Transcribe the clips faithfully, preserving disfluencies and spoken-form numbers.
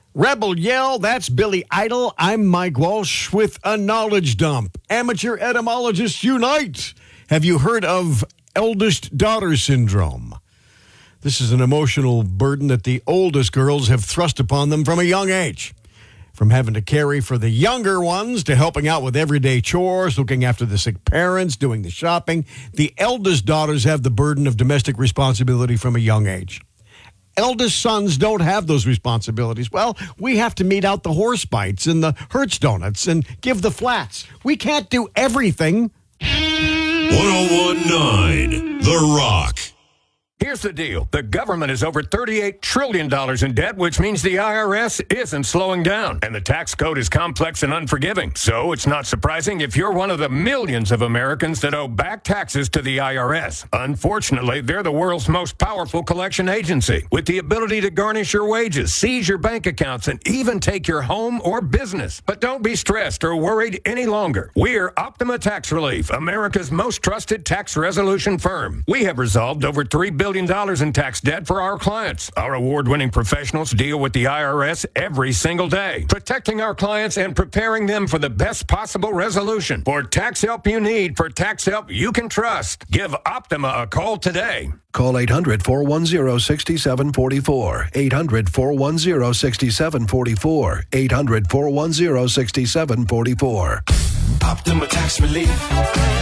Rebel Yell, that's Billy Idol. I'm Mike Walsh with a knowledge dump. Amateur etymologists unite. Have you heard of eldest daughter syndrome? This is an emotional burden that the oldest girls have thrust upon them from a young age. From having to carry for the younger ones to helping out with everyday chores, looking after the sick parents, doing the shopping, the eldest daughters have the burden of domestic responsibility from a young age. Eldest sons don't have those responsibilities. Well, we have to mete out the horse bites and the Hertz donuts and give the flats. We can't do everything. one oh one point nine The Rock. Here's the deal. The government is over thirty-eight trillion dollars in debt, which means the I R S isn't slowing down. And the tax code is complex and unforgiving. So it's not surprising if you're one of the millions of Americans that owe back taxes to the I R S. Unfortunately, they're the world's most powerful collection agency, with the ability to garnish your wages, seize your bank accounts, and even take your home or business. But don't be stressed or worried any longer. We're Optima Tax Relief, America's most trusted tax resolution firm. We have resolved over three billion dollars in tax debt for our clients. Our award-winning professionals deal with the I R S every single day, protecting our clients and preparing them for the best possible resolution. For tax help you need, for tax help you can trust, give Optima a call today. Call eight hundred, four one zero, six seven four four. eight hundred, four one zero, six seven four four. eight hundred, four one zero, six seven four four. Optima Tax Relief.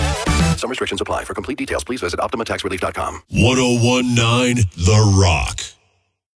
Some restrictions apply. For complete details, please visit optima tax relief dot com. one oh one point nine The Rock.